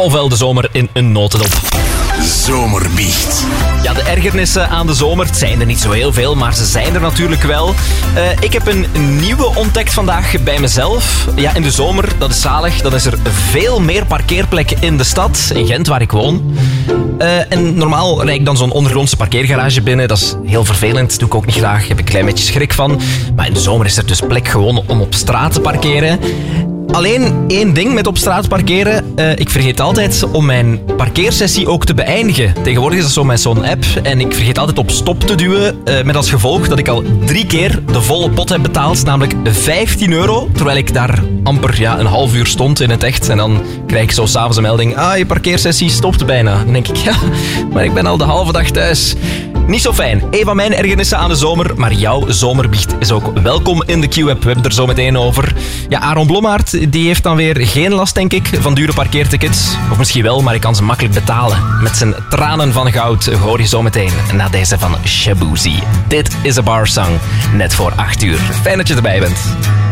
ofwel de zomer in een notendop. Zomerbiecht. Ja, de ergernissen aan de zomer, het zijn er niet zo heel veel, maar ze zijn er natuurlijk wel. Ik heb een nieuwe ontdekt vandaag bij mezelf. Ja, in de zomer, dat is zalig, dan is er veel meer parkeerplekken in de stad, in Gent, waar ik woon. En normaal rijd ik dan zo'n ondergrondse parkeergarage binnen. Dat is heel vervelend, dat doe ik ook niet graag, daar heb ik een klein beetje schrik van. Maar in de zomer is er dus plek gewoon om op straat te parkeren. Alleen één ding met op straat parkeren. Ik vergeet altijd om mijn parkeersessie ook te beëindigen. Tegenwoordig is dat zo met zo'n app. En ik vergeet altijd op stop te duwen. Met als gevolg dat ik al 3 keer de volle pot heb betaald. Namelijk €15. Terwijl ik daar amper een half uur stond in het echt. En dan krijg ik zo s'avonds een melding. Je parkeersessie stopt bijna. Dan denk ik, ja, maar ik ben al de halve dag thuis. Niet zo fijn. Een van mijn ergernissen aan de zomer. Maar jouw zomerbiecht is ook welkom in de Q-app. We hebben het er zo meteen over. Ja, Aaron Blommaert, die heeft dan weer geen last, denk ik, van dure parkeertickets. Of misschien wel, maar ik kan ze makkelijk betalen. Met zijn tranen van goud hoor je zo meteen na deze van Shaboozey. Dit is een bar song. Net voor 8 uur. Fijn dat je erbij bent.